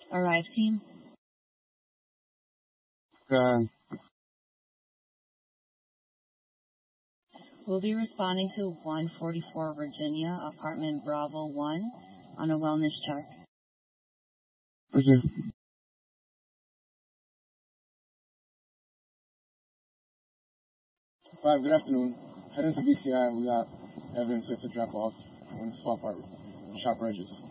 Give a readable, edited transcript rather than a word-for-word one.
Arrive team. We'll be responding to 144 Virginia, apartment Bravo 1, on a wellness check. Okay. Good afternoon. Heading to BCI, we got evidence here to drop off and swap our shop edges.